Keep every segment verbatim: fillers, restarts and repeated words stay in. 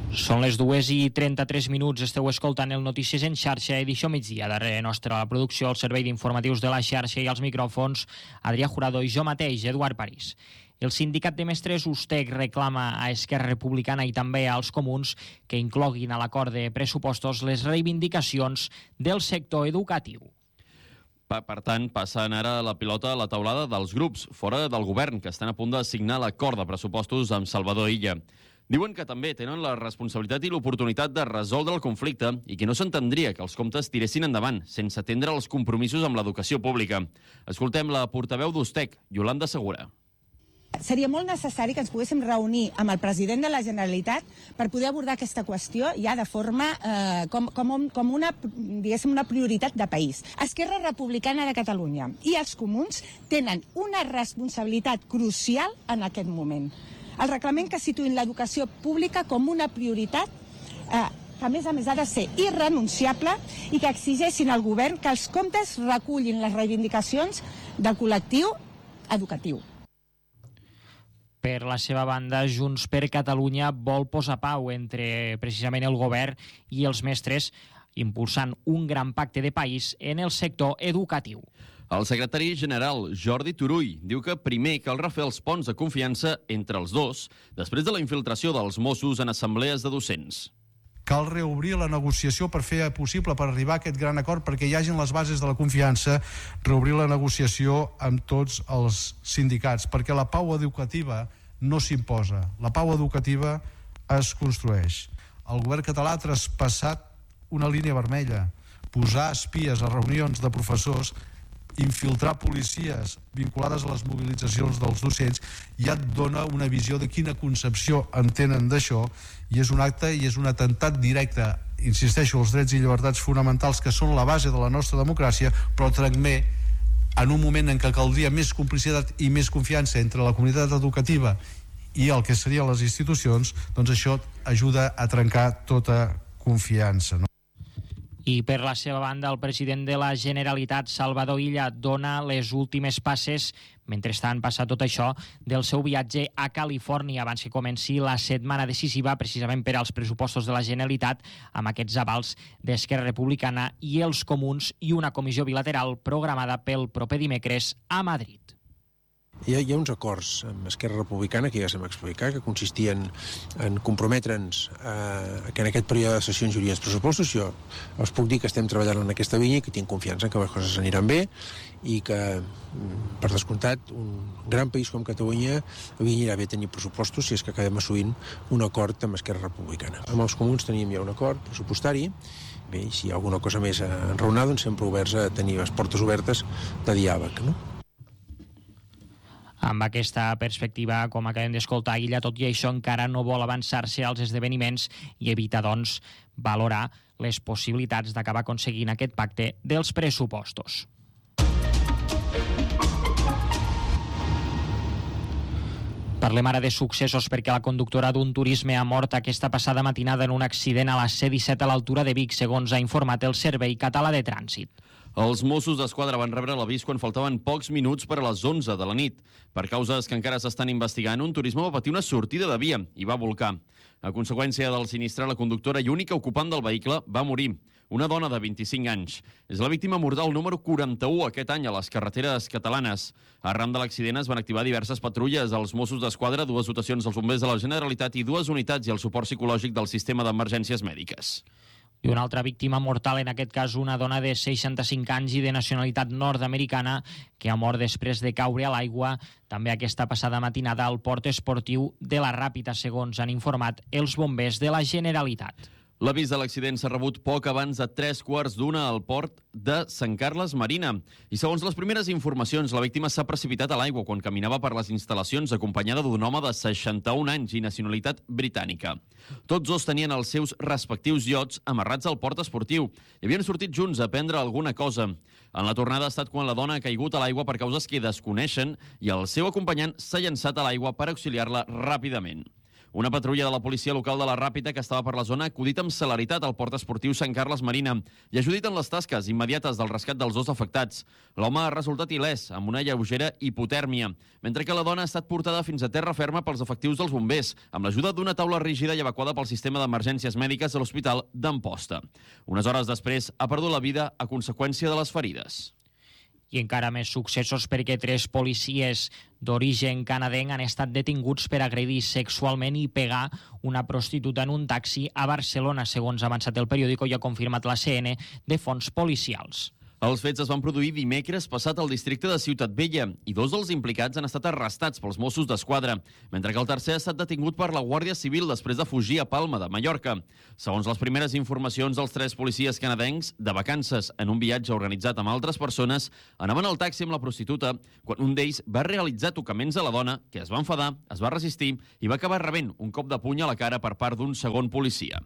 Són les dues i trenta-tres minuts, esteu escoltant el Notícies en xarxa, edició migdia. Darrere nostra la producció, el servei d'informatius de la xarxa i els micròfons, Adrià Jurado i jo mateix, Eduard París. El sindicat de mestres USTEC reclama a Esquerra Republicana i també als comuns que incloguin a l'acord de pressupostos les reivindicacions del sector educatiu. Per tant, passen ara la pilota a la taulada dels grups, fora del govern, que estan a punt de signar l'acord de pressupostos amb Salvador Illa. Diuen que també tenen la responsabilitat i l'oportunitat de resoldre el conflicte i que no s'entendria que els comptes tiressin endavant sense atendre els compromisos amb l'educació pública. Escoltem la portaveu d'USTEC, Iolanda Segura. Seria molt necessari que ens poguéssim reunir amb el president de la Generalitat per poder abordar aquesta qüestió ja de forma eh, com, com, com una, diguéssim, una prioritat de país. Esquerra Republicana de Catalunya i els comuns tenen una responsabilitat crucial en aquest moment. El reglament que situïn l'educació pública com una prioritat eh, que a més a més ha de ser irrenunciable i que exigeixin al govern que els comptes recullin les reivindicacions del col·lectiu educatiu. Per la seva banda, Junts per Catalunya vol posar pau entre precisament el govern i els mestres, impulsant un gran pacte de país en el sector educatiu. El secretari general, Jordi Turull, diu que primer cal refer els ponts de confiança entre els dos, després de la infiltració dels Mossos en assemblees de docents. Cal reobrir la negociació per fer possible, per arribar a aquest gran acord, perquè hi hagin les bases de la confiança, reobrir la negociació amb tots els sindicats, perquè la pau educativa no s'imposa, la pau educativa es construeix. El govern català ha traspassat una línia vermella, posar espies a reunions de professors, infiltrar policies vinculades a les mobilitzacions dels docents, ja et dona una visió de quina concepció en tenen d'això, i és un acte i és un atemptat directe, insisteixo, els drets i llibertats fonamentals que són la base de la nostra democràcia, però també en un moment en què caldria més complicitat i més confiança entre la comunitat educativa i el que serien les institucions, doncs això ajuda a trencar tota confiança, no? I per la seva banda, el president de la Generalitat, Salvador Illa, dona les últimes passes, mentrestant passa tot això, del seu viatge a Califòrnia abans que comenci la setmana decisiva precisament per als pressupostos de la Generalitat, amb aquests avals d'Esquerra Republicana i els comuns i una comissió bilateral programada pel proper dimecres a Madrid. Hi ha, hi ha uns acords amb Esquerra Republicana que ja s'hem explicat, que consistien en comprometre'ns eh, que en aquest període de sessions hi hauria els pressupostos. Jo us puc dir que estem treballant en aquesta línia i que tinc confiança en que les coses aniran bé i que, per descomptat, un gran país com Catalunya li anirà bé tenir pressupostos si és que acabem assolint un acord amb Esquerra Republicana. Amb els comuns teníem ja un acord pressupostari. Bé, i si hi ha alguna cosa més a enraonar, doncs sempre oberts a tenir les portes obertes de diàleg, no? Amb aquesta perspectiva, com acabem d'escoltar, Illa, tot i això, encara no vol avançar-se als esdeveniments i evita, doncs, valorar les possibilitats d'acabar aconseguint aquest pacte dels pressupostos. Parlem ara de successos perquè la conductora d'un turisme ha mort aquesta passada matinada en un accident a la C disset a l'altura de Vic, segons ha informat el Servei Català de Trànsit. Els Mossos d'Esquadra van rebre l'avís quan faltaven pocs minuts per a les onze de la nit. Per causes que encara s'estan investigant, un turisme va patir una sortida de via i va volcar. A conseqüència del sinistre, la conductora i única ocupant del vehicle va morir. Una dona de vint-i-cinc anys. És la víctima mortal número quaranta-u aquest any a les carreteres catalanes. Arran de l'accident es van activar diverses patrulles als Mossos d'Esquadra, dues dotacions dels bombers de la Generalitat i dues unitats i el suport psicològic del sistema d'emergències mèdiques. I una altra víctima mortal, en aquest cas una dona de seixanta-cinc anys i de nacionalitat nord-americana que ha mort després de caure a l'aigua també aquesta passada matinada al port esportiu de la Ràpita, segons han informat els bombers de la Generalitat. L'avís de l'accident s'ha rebut poc abans de tres quarts d'una al port de Sant Carles Marina. I segons les primeres informacions, la víctima s'ha precipitat a l'aigua quan caminava per les instal·lacions acompanyada d'un home de seixanta-un anys i nacionalitat britànica. Tots dos tenien els seus respectius iots amarrats al port esportiu i havien sortit junts a prendre alguna cosa. En la tornada ha estat quan la dona ha caigut a l'aigua per causes que desconeixen i el seu acompanyant s'ha llançat a l'aigua per auxiliar-la ràpidament. Una patrulla de la policia local de la Ràpita que estava per la zona ha acudit amb celeritat al port esportiu Sant Carles Marina i ha ajudit en les tasques immediates del rescat dels dos afectats. L'home ha resultat il·lès, amb una lleugera hipotèrmia, mentre que la dona ha estat portada fins a terra ferma pels efectius dels bombers, amb l'ajuda d'una taula rígida i evacuada pel sistema d'emergències mèdiques de l'Hospital d'Amposta. Unes hores després ha perdut la vida a conseqüència de les ferides. I encara més successos perquè tres policies d'origen canadenc han estat detinguts per agredir sexualment i pegar una prostituta en un taxi a Barcelona, segons ha avançat el periòdico i ha confirmat la C N de fonts policials. Els fets es van produir dimecres passat al districte de Ciutat Vella i dos dels implicats han estat arrestats pels Mossos d'Esquadra, mentre que el tercer ha estat detingut per la Guàrdia Civil després de fugir a Palma de Mallorca. Segons les primeres informacions, els tres policies canadencs, de vacances en un viatge organitzat amb altres persones, anaven al taxi amb la prostituta quan un d'ells va realitzar tocaments a la dona, que es va enfadar, es va resistir i va acabar rebent un cop de puny a la cara per part d'un segon policia.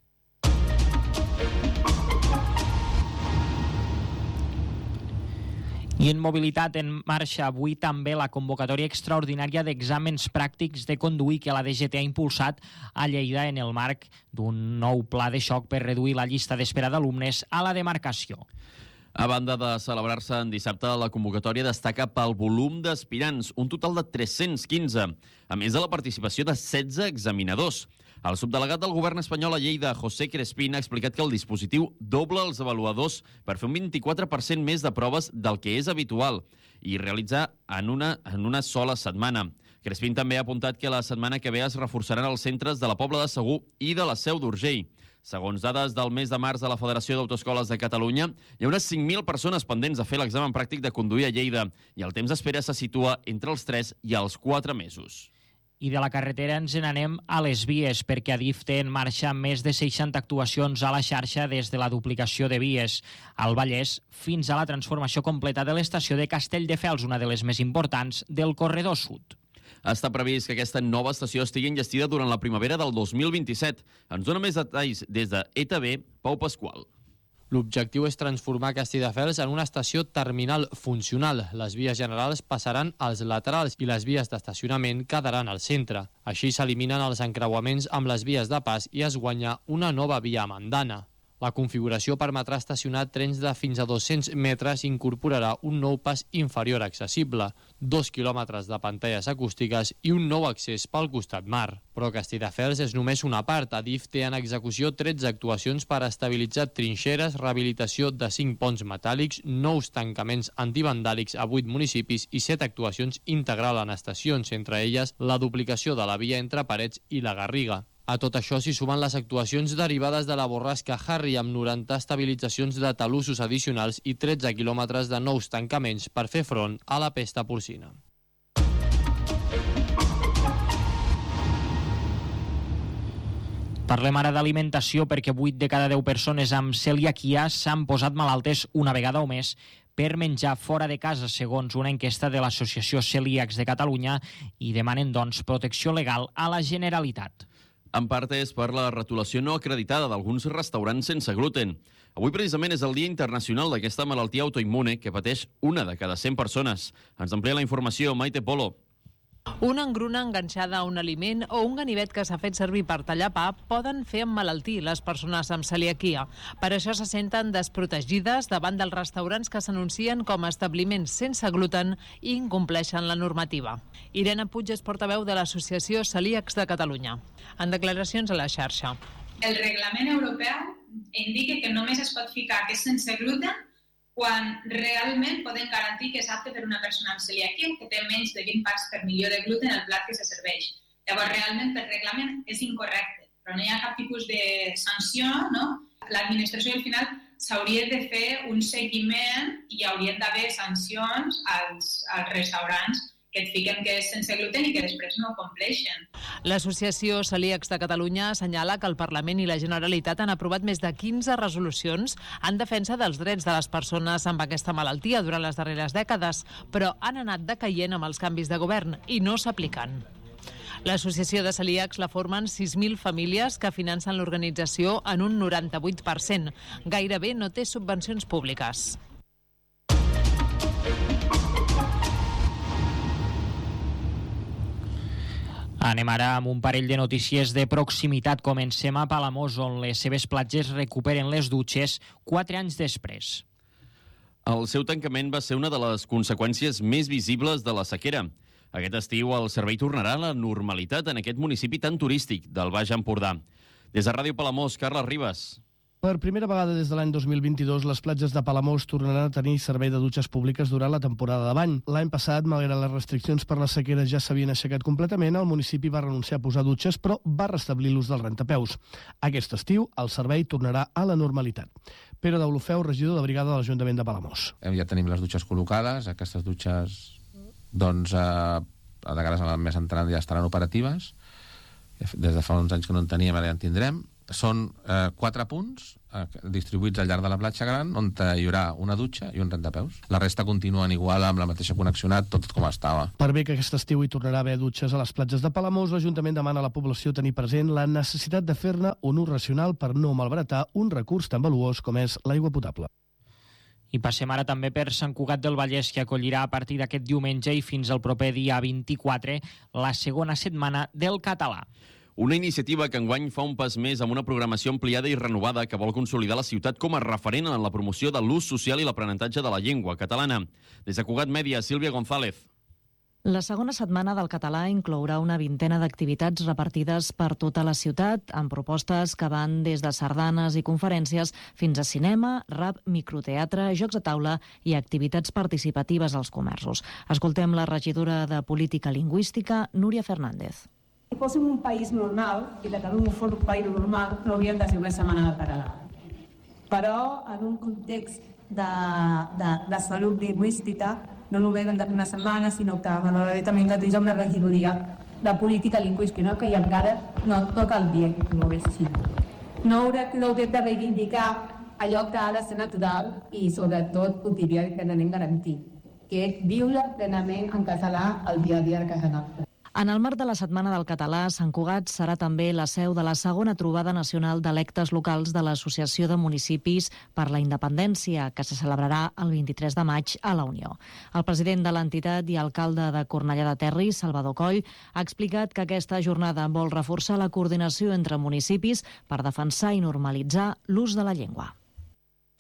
I en mobilitat en marxa avui també la convocatòria extraordinària d'exàmens pràctics de conduir que la D G T ha impulsat a Lleida en el marc d'un nou pla de xoc per reduir la llista d'espera d'alumnes a la demarcació. A banda de celebrar-se en dissabte, la convocatòria destaca pel volum d'aspirants, un total de tres-cents quinze, a més de la participació de setze examinadors. El subdelegat del govern espanyol a Lleida, José Crespín, ha explicat que el dispositiu dobla els avaluadors per fer un vint-i-quatre per cent més de proves del que és habitual i realitzar en una, en una sola setmana. Crespín també ha apuntat que la setmana que ve es reforçaran els centres de la Pobla de Segur i de la Seu d'Urgell. Segons dades del mes de març de la Federació d'Autoescoles de Catalunya, hi ha unes cinc mil persones pendents de fer l'examen pràctic de conduir a Lleida i el temps d'espera se situa entre els tres i els quatre mesos. I de la carretera ens n'anem a les vies, perquè Adif té en marxa més de seixanta actuacions a la xarxa des de la duplicació de vies al Vallès fins a la transformació completa de l'estació de Castelldefels, una de les més importants del corredor sud. Està previst que aquesta nova estació estigui enllestida durant la primavera del dos mil vint-i-set. Ens dona més detalls des de E T B, Pau Pasqual. L'objectiu és transformar Castelldefels en una estació terminal funcional. Les vies generals passaran als laterals i les vies d'estacionament quedaran al centre. Així s'eliminen els encreuaments amb les vies de pas i es guanya una nova via amb andana. La configuració permetrà estacionar trens de fins a dos-cents metres i incorporarà un nou pas inferior accessible, dos quilòmetres de pantalles acústiques i un nou accés pel costat mar. Però Castelldefels és només una part. Adif té en execució tretze actuacions per estabilitzar trinxeres, rehabilitació de cinc ponts metàl·lics, nous tancaments antivandàlics a vuit municipis i set actuacions integral en estacions, entre elles la duplicació de la via entre Parets i la Garriga. A tot això s'hi sumen les actuacions derivades de la borrasca Harry amb noranta estabilitzacions de talussos addicionals i tretze quilòmetres de nous tancaments per fer front a la pesta porcina. Parlem ara d'alimentació perquè vuit de cada deu persones amb celiaquia s'han posat malaltes una vegada o més per menjar fora de casa, segons una enquesta de l'Associació Celíacs de Catalunya, i demanen, doncs, protecció legal a la Generalitat. En part és per la retolació no acreditada d'alguns restaurants sense gluten. Avui precisament és el Dia Internacional d'aquesta malaltia autoimmune que pateix una de cada cent persones. Ens amplia la informació Maite Polo. Una engruna enganxada a un aliment o un ganivet que s'ha fet servir per tallar pa poden fer emmalaltir les persones amb celiaquia. Per això se senten desprotegides davant dels restaurants que s'anuncien com a establiments sense gluten i incompleixen la normativa. Irene Puig és portaveu de l'Associació Celíacs de Catalunya. En declaracions a la xarxa. El reglament europeu indica que només es pot ficar que és sense gluten quan realment podem garantir que és apte per una persona amb celiaquia que té menys de vint parts per milió de gluten al plat que se serveix. Llavors, realment, per reglament és incorrecte, però no hi ha cap tipus de sanció, no? L'administració, al final, s'hauria de fer un seguiment i hi haurien d'haver sancions als, als restaurants que et fiquen que és sense gluten i que després no compleixen. L'Associació Celíacs de Catalunya assenyala que el Parlament i la Generalitat han aprovat més de quinze resolucions en defensa dels drets de les persones amb aquesta malaltia durant les darreres dècades, però han anat decaient amb els canvis de govern i no s'apliquen. L'Associació de Celíacs la formen sis mil famílies que financen l'organització en un noranta-vuit per cent. Gairebé no té subvencions públiques. Anem ara amb un parell de notícies de proximitat. Comencem a Palamós, on les seves platges recuperen les dutxes quatre anys després. El seu tancament va ser una de les conseqüències més visibles de la sequera. Aquest estiu el servei tornarà a la normalitat en aquest municipi tan turístic del Baix Empordà. Des de Ràdio Palamós, Carles Ribas. Per primera vegada des de l'any dos mil vint-i-dos, les platges de Palamós tornaran a tenir servei de dutxes públiques durant la temporada de bany. L'any passat, malgrat les restriccions per la sequera ja s'havien aixecat completament, el municipi va renunciar a posar dutxes, però va restablir l'ús del rentapeus. Aquest estiu, el servei tornarà a la normalitat. Pere Deulofeu, regidor de brigada de l'Ajuntament de Palamós. Ja tenim les dutxes col·locades, aquestes dutxes, doncs, eh, de cares al mes entrant ja estaran operatives. Des de fa uns anys que no en teníem, ara ja en tindrem. Són eh, quatre punts eh, distribuïts al llarg de la platja gran on hi haurà una dutxa i un rentapeus. La resta continuen igual amb la mateixa connexionat, tot com estava. Per bé que aquest estiu hi tornarà a haver dutxes a les platges de Palamós, l'Ajuntament demana a la població tenir present la necessitat de fer-ne un ús racional per no malbaratar un recurs tan valuós com és l'aigua potable. I passem ara també per Sant Cugat del Vallès, que acollirà a partir d'aquest diumenge i fins al proper dia vint-i-quatre la segona setmana del català. Una iniciativa que enguany fa un pas més amb una programació ampliada i renovada que vol consolidar la ciutat com a referent en la promoció de l'ús social i l'aprenentatge de la llengua catalana. Des de Cugat Mèdia, Sílvia González. La segona setmana del català inclourà una vintena d'activitats repartides per tota la ciutat, amb propostes que van des de sardanes i conferències fins a cinema, rap, microteatre, jocs de taula i activitats participatives als comerços. Escoltem la regidora de Política Lingüística, Núria Fernández. Si fóssim un país normal, i Catalunya fos un país normal, no hauríem de ser una setmana del català. Però en un context de, de, de salut lingüística, no només hem de fer una setmana, sinó que malauradament que tenim una regidoria de política lingüística, no? Que encara no toca el dia, no és així. No haurem no de reivindicar allò que ha de ser natural i sobretot quotidià i plenament garantit, que és viure plenament en català el dia a dia de casa nostra. En el marc de la Setmana del Català, Sant Cugat serà també la seu de la segona trobada nacional d'electes locals de l'Associació de Municipis per la Independència, que se celebrarà el vint-i-tres de maig a la Unió. El president de l'entitat i alcalde de Cornellà de Terri, Salvador Coll, ha explicat que aquesta jornada vol reforçar la coordinació entre municipis per defensar i normalitzar l'ús de la llengua.